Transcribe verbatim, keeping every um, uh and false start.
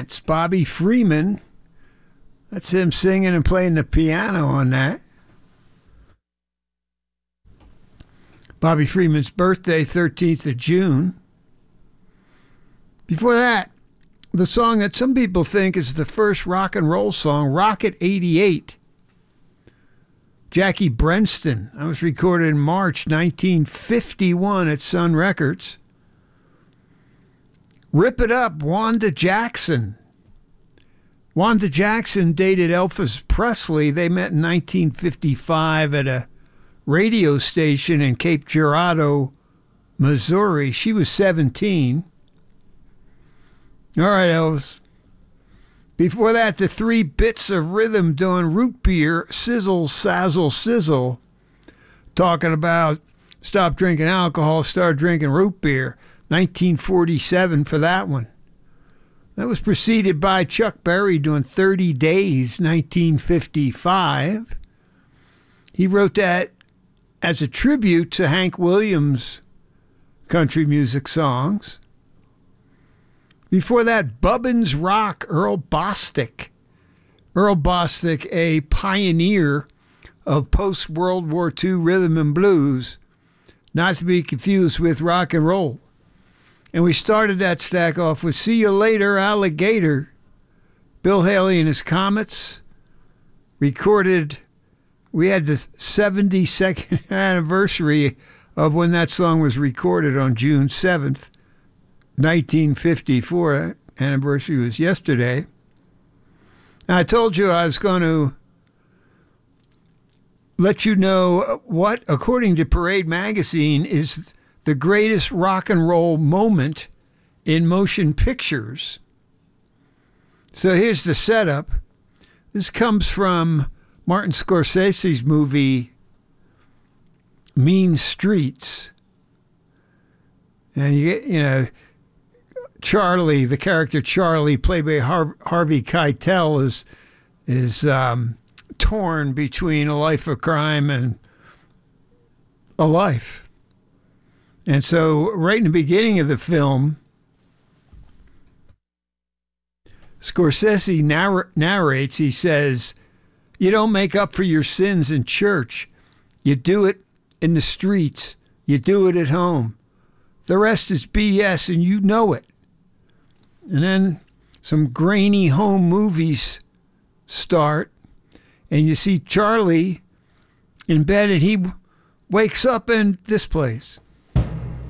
Dance, Bobby Freeman. That's him singing and playing the piano on that. Bobby Freeman's birthday, thirteenth of June. Before that, the song that some people think is the first rock and roll song, Rocket eighty-eight. Jackie Brenston. That was recorded in March nineteen fifty-one at Sun Records. Rip It Up, Wanda Jackson. Wanda Jackson dated Elvis Presley. They met in nineteen fifty-five at a radio station in Cape Girardeau, Missouri. She was seventeen. All right, Elvis. Before that, the Three Bits of Rhythm doing Root Beer, Sizzle, Sazzle, Sizzle. Talking about stop drinking alcohol, start drinking root beer. nineteen forty-seven for that one. That was preceded by Chuck Berry doing thirty days, nineteen fifty-five. He wrote that as a tribute to Hank Williams' country music songs. Before that, Bubbins Rock, Earl Bostic. Earl Bostic, a pioneer of post-World War Two rhythm and blues, not to be confused with rock and roll. And we started that stack off with See You Later, Alligator. Bill Haley and his Comets recorded, we had the seventy-second anniversary of when that song was recorded on June seventh, nineteen fifty-four. Anniversary was yesterday. And I told you I was going to let you know what, according to Parade Magazine, is the greatest rock and roll moment in motion pictures. So here's the setup. This comes from Martin Scorsese's movie Mean Streets. And you get, you know, Charlie, the character Charlie, played by Har- Harvey Keitel, is is um, torn between a life of crime and a life. And so right in the beginning of the film, Scorsese narr- narrates, he says, you don't make up for your sins in church. You do it in the streets. You do it at home. The rest is B S and you know it. And then some grainy home movies start, and you see Charlie in bed, and he wakes up in this place.